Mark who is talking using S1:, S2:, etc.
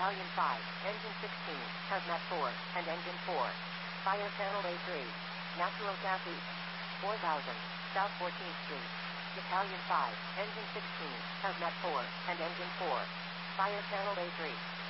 S1: Battalion 5, Engine 16, Hazmat 4, and Engine 4. Fire Channel A3. Natural Gas East. 4000, South 14th Street. Battalion 5, Engine 16, Hazmat 4, and Engine 4. Fire Channel A3.